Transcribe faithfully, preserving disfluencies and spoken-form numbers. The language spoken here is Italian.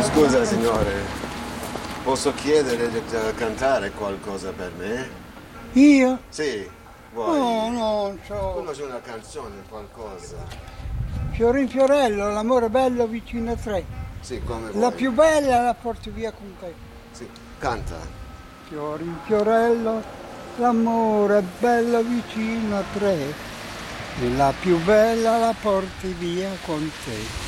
Scusa signore, posso chiedere di di cantare qualcosa per me? Io? Sì, vuoi? No, non so. Come c'è una canzone, qualcosa? Fiorin Fiorello, l'amore bello vicino a tre. Sì, come vuoi. La più bella la porti via con te. Sì, canta. Fiorin Fiorello, l'amore bello vicino a tre. E la più bella la porti via con te.